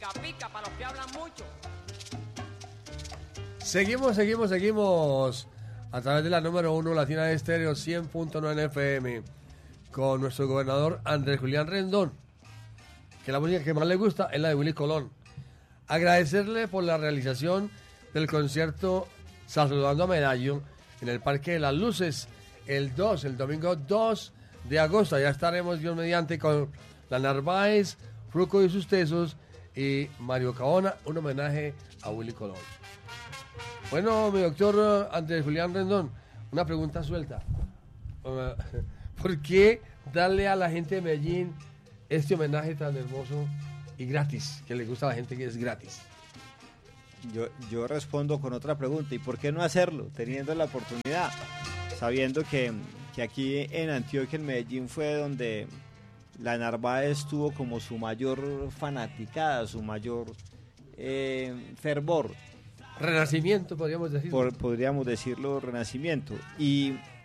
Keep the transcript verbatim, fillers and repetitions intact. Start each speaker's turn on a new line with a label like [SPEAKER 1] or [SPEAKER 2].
[SPEAKER 1] pica, pica, para los que hablan mucho.
[SPEAKER 2] Seguimos, seguimos, seguimos a través de la número uno Latina de Estéreo cien punto nueve F M con nuestro gobernador Andrés Julián Rendón, que la música que más le gusta es la de Willy Colón. Agradecerle por la realización del concierto Saludando a Medallo en el Parque de las Luces el dos, el domingo dos de agosto. Ya estaremos Dios mediante con la Narváez, Fruco y sus Tesos y Mario Cabona, un homenaje a Willy Colón. Bueno, mi doctor Andrés Julián Rendón, una pregunta suelta. ¿Por qué darle a la gente de Medellín este homenaje tan hermoso y gratis, que le gusta a la gente que es gratis?
[SPEAKER 3] Yo, yo respondo con otra pregunta, ¿y por qué no hacerlo teniendo la oportunidad? Sabiendo que, que aquí en Antioquia, en Medellín, fue donde la Narváez tuvo como su mayor fanaticada, su mayor eh, fervor.
[SPEAKER 2] Renacimiento, podríamos decirlo.
[SPEAKER 3] Por, podríamos decirlo, renacimiento. Y